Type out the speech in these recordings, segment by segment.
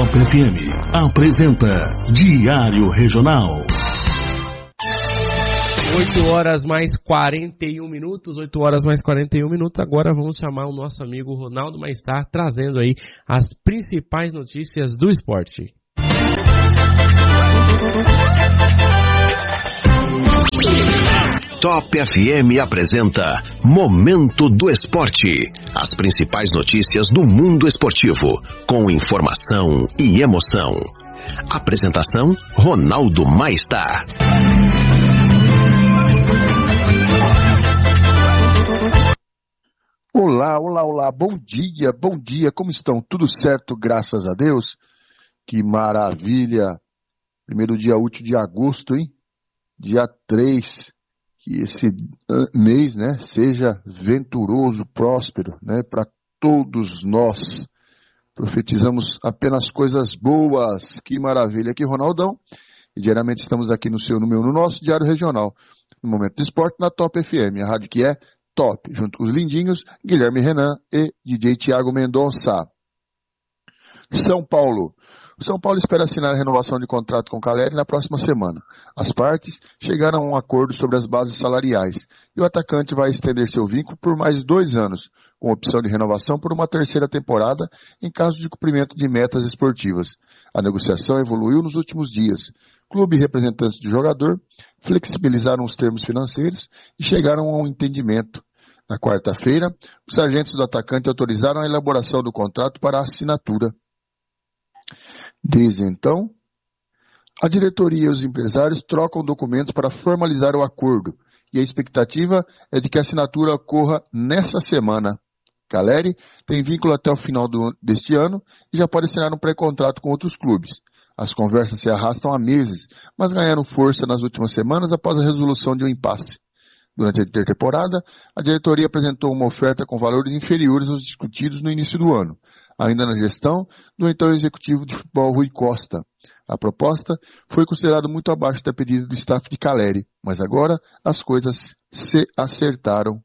Top FM apresenta Diário Regional. 8 horas mais 41 minutos, 8 horas mais 41 minutos. Agora vamos chamar o nosso amigo Ronaldo Maistar, trazendo aí as principais notícias do esporte. Top FM apresenta Momento do Esporte. As principais notícias do mundo esportivo, com informação e emoção. Apresentação, Ronaldo Maistar. Olá, bom dia, como estão? Tudo certo, graças a Deus? Que maravilha! Primeiro dia útil de agosto, hein? Dia 3, que esse mês, né, seja venturoso, próspero, né, para todos nós. Profetizamos apenas coisas boas, que maravilha! Aqui, Ronaldão, e diariamente estamos aqui no meu, no nosso Diário Regional, no Momento do Esporte, na Top FM, a rádio que é top, junto com os lindinhos, Guilherme Renan e DJ Thiago Mendonça. São Paulo. O São Paulo espera assinar a renovação de contrato com o Caleri na próxima semana. As partes chegaram a um acordo sobre as bases salariais e o atacante vai estender seu vínculo por mais 2 anos, com opção de renovação por uma 3ª temporada em caso de cumprimento de metas esportivas. A negociação evoluiu nos últimos dias. Clube e representantes do jogador flexibilizaram os termos financeiros e chegaram a um entendimento. Na quarta-feira, os agentes do atacante autorizaram a elaboração do contrato para a assinatura. Desde então, a diretoria e os empresários trocam documentos para formalizar o acordo e a expectativa é de que a assinatura ocorra nessa semana. Caleri tem vínculo até o final deste ano e já pode assinar um pré-contrato com outros clubes. As conversas se arrastam há meses, mas ganharam força nas últimas semanas após a resolução de um impasse. Durante a intertemporada, a diretoria apresentou uma oferta com valores inferiores aos discutidos no início do ano, ainda na gestão do então executivo de futebol Rui Costa. A proposta foi considerada muito abaixo da pedida do staff de Caleri, mas agora as coisas se acertaram.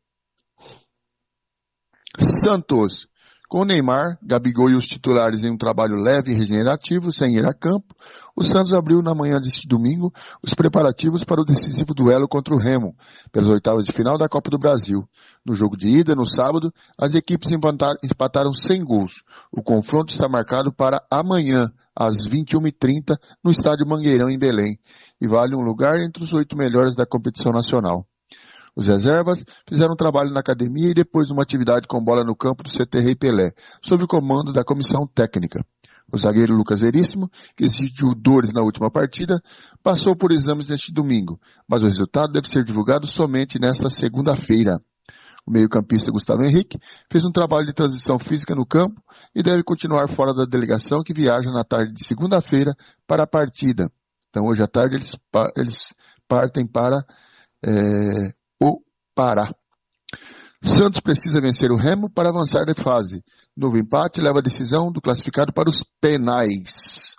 Santos. Com o Neymar, Gabigol e os titulares em um trabalho leve e regenerativo, sem ir a campo, o Santos abriu na manhã deste domingo os preparativos para o decisivo duelo contra o Remo, pelas oitavas de final da Copa do Brasil. No jogo de ida, no sábado, as equipes empataram sem gols. O confronto está marcado para amanhã, às 21h30, no Estádio Mangueirão, em Belém, e vale um lugar entre os 8 melhores da competição nacional. Os reservas fizeram um trabalho na academia e depois uma atividade com bola no campo do CT Rei Pelé, sob o comando da comissão técnica. O zagueiro Lucas Veríssimo, que existiu dores na última partida, passou por exames neste domingo, mas o resultado deve ser divulgado somente nesta segunda-feira. O meio-campista Gustavo Henrique fez um trabalho de transição física no campo e deve continuar fora da delegação que viaja na tarde de segunda-feira para a partida. Então hoje à tarde eles partem para o Pará. Santos precisa vencer o Remo para avançar de fase. Novo empate leva a decisão do classificado para os penais.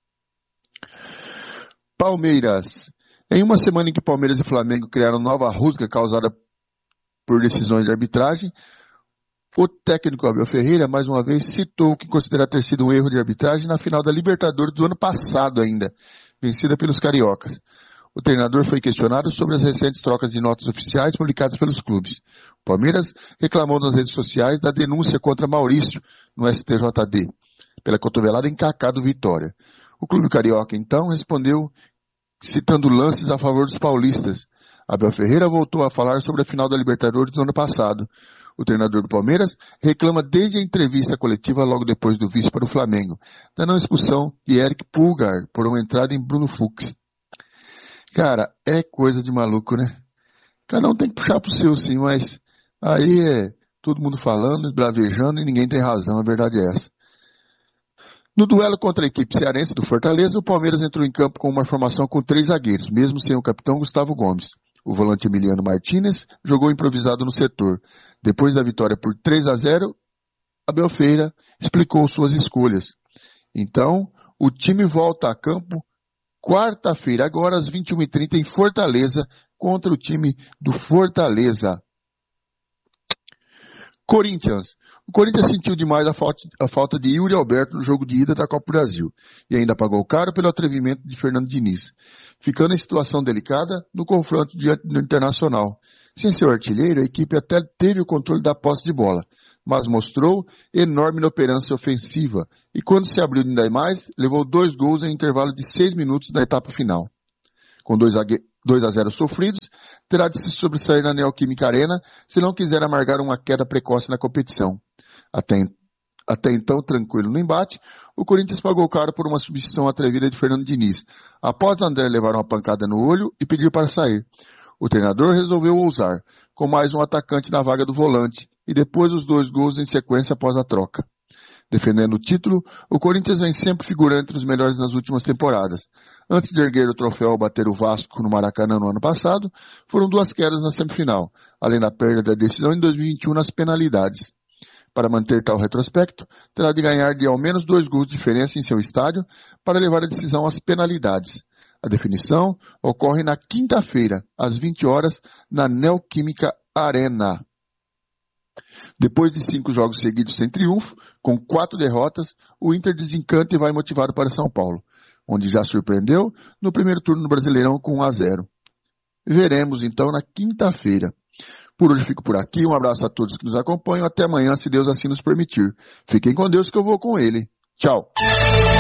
Palmeiras. Em uma semana em que Palmeiras e Flamengo criaram nova rusga causada por decisões de arbitragem, o técnico Abel Ferreira, mais uma vez, citou o que considera ter sido um erro de arbitragem na final da Libertadores do ano passado ainda, vencida pelos cariocas. O treinador foi questionado sobre as recentes trocas de notas oficiais publicadas pelos clubes. O Palmeiras reclamou nas redes sociais da denúncia contra Maurício no STJD, pela cotovelada em Kaká do Vitória. O clube carioca, então, respondeu citando lances a favor dos paulistas. Abel Ferreira voltou a falar sobre a final da Libertadores do ano passado. O treinador do Palmeiras reclama desde a entrevista coletiva logo depois do vice para o Flamengo, da não expulsão de Eric Pulgar por uma entrada em Bruno Fux. Cara, é coisa de maluco, né? Cada um tem que puxar pro seu, sim, mas aí é todo mundo falando, bravejando e ninguém tem razão, a verdade é essa. No duelo contra a equipe cearense do Fortaleza, o Palmeiras entrou em campo com uma formação com 3 zagueiros, mesmo sem o capitão Gustavo Gomes. O volante Emiliano Martínez jogou improvisado no setor. Depois da vitória por 3-0, Abel Ferreira explicou suas escolhas. Então, o time volta a campo quarta-feira, agora às 21h30 em Fortaleza, contra o time do Fortaleza. Corinthians. O Corinthians sentiu demais a falta de Yuri Alberto no jogo de ida da Copa do Brasil e ainda pagou caro pelo atrevimento de Fernando Diniz, ficando em situação delicada no confronto diante do Internacional. Sem seu artilheiro, a equipe até teve o controle da posse de bola, mas mostrou enorme inoperância ofensiva e quando se abriu ainda mais, levou 2 gols em intervalo de 6 minutos da etapa final. Com 2-0 sofridos, terá de se sobressair na Neoquímica Arena se não quiser amargar uma queda precoce na competição. Até então tranquilo no embate, o Corinthians pagou caro por uma substituição atrevida de Fernando Diniz, após André levar uma pancada no olho e pedir para sair. O treinador resolveu ousar, com mais um atacante na vaga do volante, e depois os 2 gols em sequência após a troca. Defendendo o título, o Corinthians vem sempre figurando entre os melhores nas últimas temporadas. Antes de erguer o troféu ao bater o Vasco no Maracanã no ano passado, foram 2 quedas na semifinal, além da perda da decisão em 2021 nas penalidades. Para manter tal retrospecto, terá de ganhar de ao menos 2 gols de diferença em seu estádio para levar a decisão às penalidades. A definição ocorre na quinta-feira, às 20 horas, na Neoquímica Arena. Depois de 5 jogos seguidos sem triunfo, com 4 derrotas, o Inter desencanta e vai motivado para São Paulo, onde já surpreendeu no primeiro turno do Brasileirão com 1-0. Veremos então na quinta-feira. Por hoje fico por aqui, um abraço a todos que nos acompanham, até amanhã, se Deus assim nos permitir. Fiquem com Deus que eu vou com ele. Tchau!